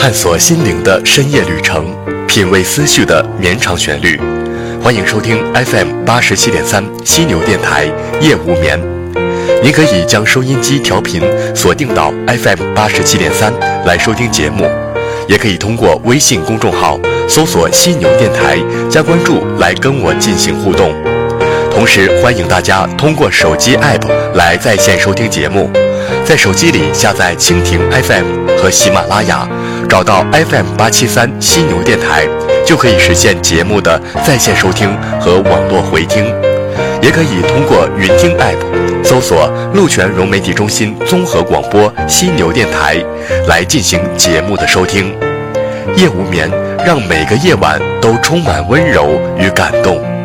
探索心灵的深夜旅程，品味思绪的绵长旋律。欢迎收听 FM87.3 犀牛电台夜无眠。您可以将收音机调频锁定到 FM87.3 来收听节目，也可以通过微信公众号搜索犀牛电台加关注来跟我进行互动。同时欢迎大家通过手机 App 来在线收听节目，在手机里下载蜻蜓 FM 和喜马拉雅，找到 FM873 犀牛电台，就可以实现节目的在线收听和网络回听。也可以通过云听 App 搜索鹿泉融媒体中心综合广播犀牛电台来进行节目的收听。夜无眠，让每个夜晚都充满温柔与感动。